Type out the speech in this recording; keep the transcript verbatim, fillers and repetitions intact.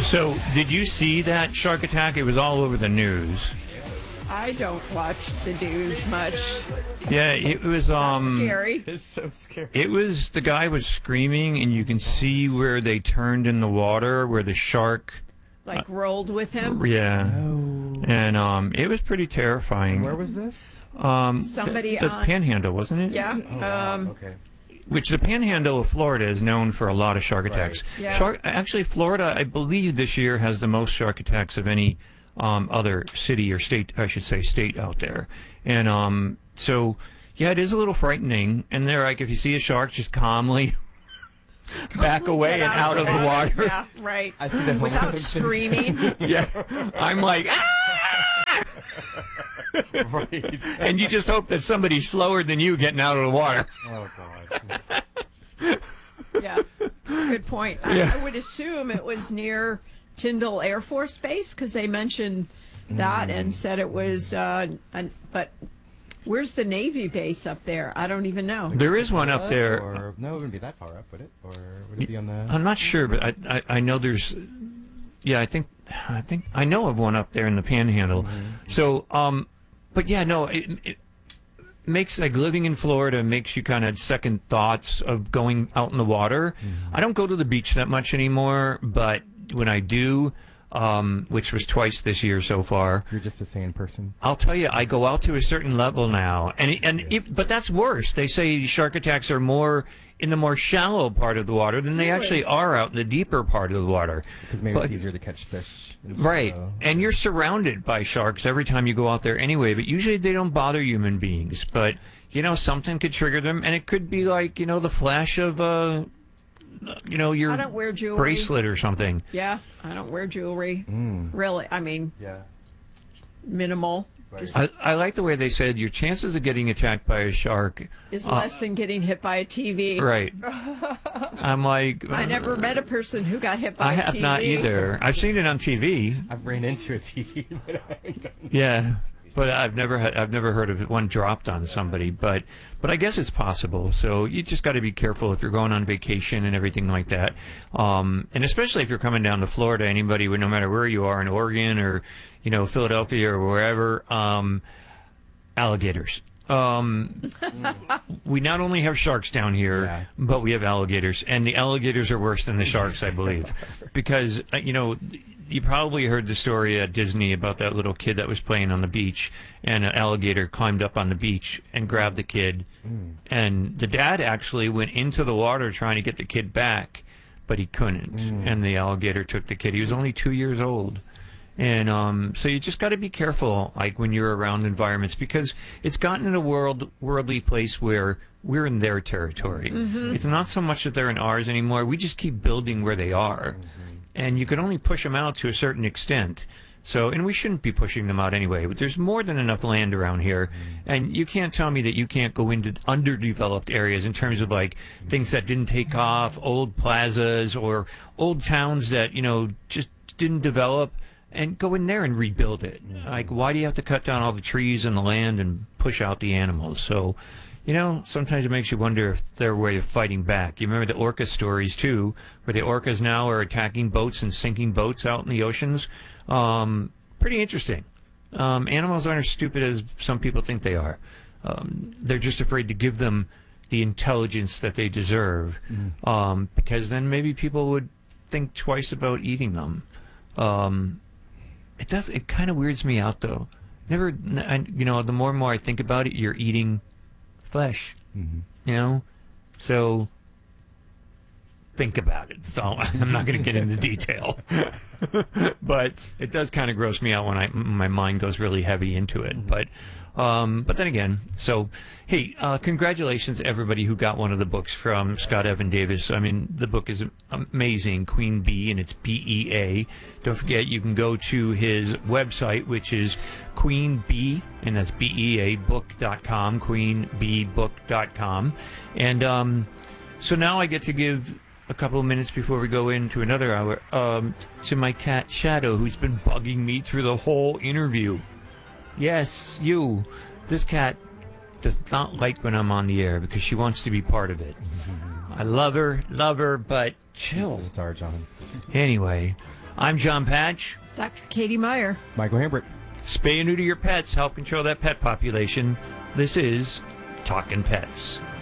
So, did you see that shark attack? It was all over the news. I don't watch the news much. Yeah, it was um That's scary. It's so scary. It was the guy was screaming, and you can see where they turned in the water, where the shark Like rolled with him. Yeah, Oh. and um, it was pretty terrifying. Where was this? Um, Somebody the, the on- Panhandle, wasn't it? Yeah. Oh, wow. Um, Okay. Which the Panhandle of Florida is known for a lot of shark attacks. Right. Yeah. Shark, actually, Florida, I believe this year has the most shark attacks of any um, other city or state, I should say, state out there. And um, so, yeah, it is a little frightening. And they're like, if you see a shark, just calmly back away and out of the water. Yeah, right. I see the Without screaming. Yeah, I'm like, ah! Right. And you just hope that somebody's slower than you getting out of the water. Oh God. Yeah. Good point. I, Yeah. I would assume it was near Tyndall Air Force Base because they mentioned that and said it was. Uh, an, but where's the Navy base up there? I don't even know. There is one up there. Or, no, it wouldn't be that far up, would it? Or would it be on the? I'm not sure, but I, I, I know there's. Yeah, I think I think I know of one up there in the Panhandle. Mm-hmm. So, um, but yeah, no, it, it makes like living in Florida makes you kind of second thoughts of going out in the water. Mm-hmm. I don't go to the beach that much anymore, but when I do, um, which was twice this year so far, You're just a sane person. I'll tell you, I go out to a certain level now, and and if, but that's worse. They say shark attacks are more in the more shallow part of the water than they actually are out in the deeper part of the water. Because maybe But- it's easier to catch fish. Right, So- and you're surrounded by sharks every time you go out there anyway, but usually they don't bother human beings. But, you know, something could trigger them, and it could be like, you know, the flash of, uh, you know, your I don't wear jewelry. bracelet or something. Yeah, I don't wear jewelry. Mm. Really, I mean, Yeah. minimal. Right. Just I, I like the way they said your chances of getting attacked by a shark. is uh, less than getting hit by a T V. Right. I'm like. I never met a person who got hit by I a have T V. not either. I've seen it on T V. I've ran into a T V. but I haven't gotten- Yeah, but I've never had, I've never heard of one dropped on somebody. But but I guess it's possible. So you just got to be careful if you're going on vacation and everything like that. Um, and especially if you're coming down to Florida, anybody, no matter where you are in Oregon or you know Philadelphia or wherever, um, alligators. Um, we not only have sharks down here, Yeah. but we have alligators, and the alligators are worse than the sharks, I believe, because uh, you know. You probably heard the story at Disney about that little kid that was playing on the beach, and an alligator climbed up on the beach and grabbed the kid. Mm. And the dad actually went into the water trying to get the kid back, but he couldn't. Mm. And the alligator took the kid. He was only two years old. And um, so you just got to be careful, like when you're around environments, because it's gotten in a world worldly place where we're in their territory. Mm-hmm. It's not so much that they're in ours anymore. We just keep building where they are. And you can only push them out to a certain extent. So, and we shouldn't be pushing them out anyway. But there's more than enough land around here, and you can't tell me that you can't go into underdeveloped areas in terms of like things that didn't take off, old plazas or old towns that you know just didn't develop, and go in there and rebuild it. Like, why do you have to cut down all the trees and the land and push out the animals? So. You know, sometimes it makes you wonder if their way of fighting back. You remember the orca stories, too, where the orcas now are attacking boats and sinking boats out in the oceans. Um, pretty interesting. Um, animals aren't as stupid as some people think they are. Um, they're just afraid to give them the intelligence that they deserve, Mm. um, because then maybe people would think twice about eating them. Um, it does. It kind of weirds me out, though. Never, I, you know, the more and more I think about it, you're eating flesh, Mhm. you know, so think about it. So I'm not going to get into detail, but it does kind of gross me out when I my mind goes really heavy into it. But um, but then again, so hey, uh, congratulations to everybody who got one of the books from Scott Evan Davis. I mean, the book is amazing, Queen Bee, and it's B E A. Don't forget, you can go to his website, which is Queen Bee, and that's B E A book dot com, queen bee book dot com. And um, so now I get to give a couple of minutes before we go into another hour um, to my cat Shadow, who's been bugging me through the whole interview. Yes, you. This cat does not like when I'm on the air because she wants to be part of it. I love her, love her, but chill. The star, John. Anyway, I'm John Patch. Doctor Katie Meyer. Michael Hambert. Spay and neuter your pets. Help control that pet population. This is Talkin' Pets.